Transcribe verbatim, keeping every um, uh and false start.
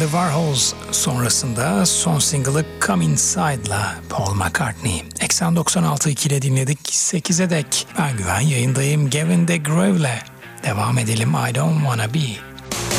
The Warhols sonrasında son single'ı Come Inside'la Paul McCartney. Eksen doksan altı ikide dinledik. sekize dek ben Güven yayındayım. Gavin DeGrave'le devam edelim. I Don't Wanna Be.